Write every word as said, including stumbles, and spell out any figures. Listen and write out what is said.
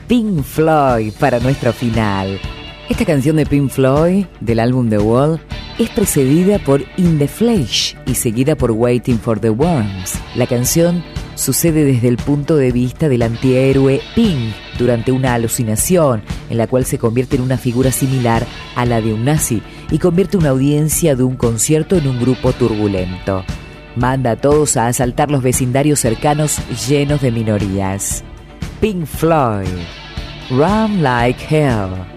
Pink Floyd para nuestro final. Esta canción de Pink Floyd, del álbum The Wall, es precedida por In the Flesh y seguida por Waiting for the Worms. La canción sucede desde el punto de vista del antihéroe Pink durante una alucinación en la cual se convierte en una figura similar a la de un nazi y convierte una audiencia de un concierto en un grupo turbulento. Manda a todos a asaltar los vecindarios cercanos llenos de minorías. Pink Floyd, Run Like Hell.